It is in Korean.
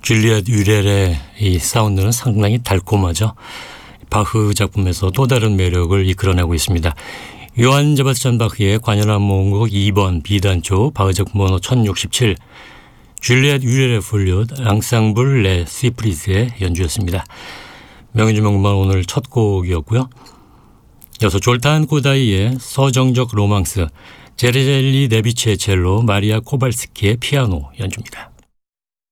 줄리엣 유렐의 이 사운드는 상당히 달콤하죠. 바흐 작품에서 또 다른 매력을 이끌어내고 있습니다. 요한 세바스찬 바흐의 관현악 모음곡 2번 B단조 바흐 작품 번호 1067 줄리엣 유렐의 폴리옷 랑상블 레 시프리스의 연주였습니다. 명인주 명반 오늘 첫 곡이었고요. 이어서 졸탄 코다이의 서정적 로망스, 제레젤리 네비치의 첼로, 마리아 코발스키의 피아노 연주입니다.